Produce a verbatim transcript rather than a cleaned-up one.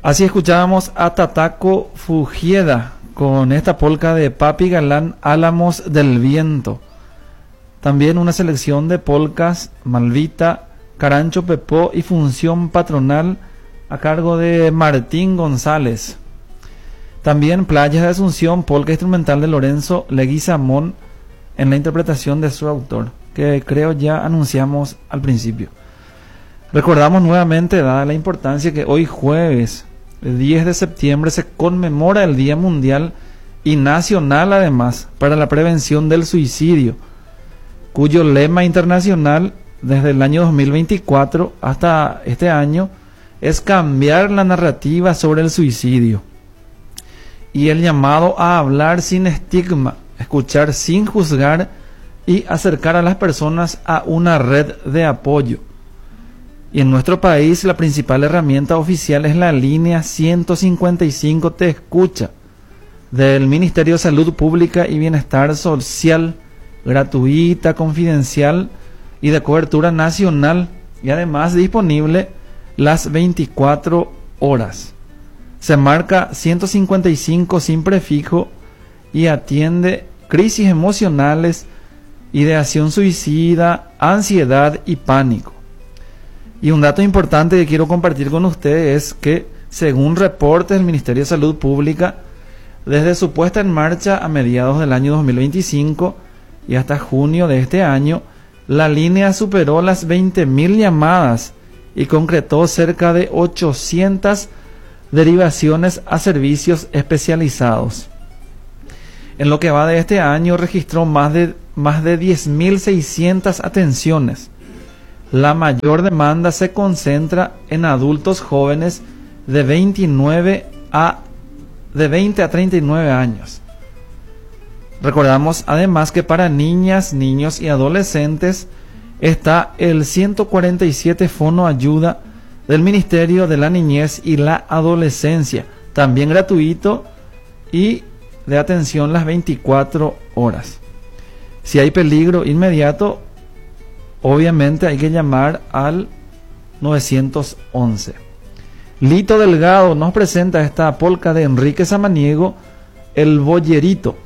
Así escuchábamos a Tataco Fujieda con esta polca de Papi Galán, Álamos del Viento. También una selección de polcas, Malvita, Carancho Pepó y Función Patronal a cargo de Martín González. También Playas de Asunción, polca instrumental de Lorenzo Leguizamón en la interpretación de su autor, que creo ya anunciamos al principio. Recordamos nuevamente, dada la importancia, que hoy jueves el diez de septiembre se conmemora el Día Mundial y Nacional además para la prevención del suicidio, cuyo lema internacional desde el año dos mil veinticuatro hasta este año es cambiar la narrativa sobre el suicidio y el llamado a hablar sin estigma, escuchar sin juzgar y acercar a las personas a una red de apoyo. Y en nuestro país la principal herramienta oficial es la línea ciento cincuenta y cinco Te Escucha del Ministerio de Salud Pública y Bienestar Social, gratuita, confidencial y de cobertura nacional, y además disponible las veinticuatro horas. Se marca ciento cincuenta y cinco sin prefijo y atiende crisis emocionales, ideación suicida, ansiedad y pánico. Y un dato importante que quiero compartir con ustedes es que, según reportes del Ministerio de Salud Pública, desde su puesta en marcha a mediados del año dos mil veinticinco y hasta junio de este año, la línea superó las veinte mil llamadas y concretó cerca de ochocientas derivaciones a servicios especializados. En lo que va de este año registró más de, más de diez mil seiscientas atenciones. La mayor demanda se concentra en adultos jóvenes de veintinueve a de veinte a treinta y nueve años. Recordamos además que para niñas, niños y adolescentes está el ciento cuarenta y siete Fono Ayuda del Ministerio de la Niñez y la Adolescencia, también gratuito y de atención las veinticuatro horas. Si hay peligro inmediato, obviamente hay que llamar al nueve once. Lito Delgado nos presenta esta polca de Enrique Samaniego, El Boyerito.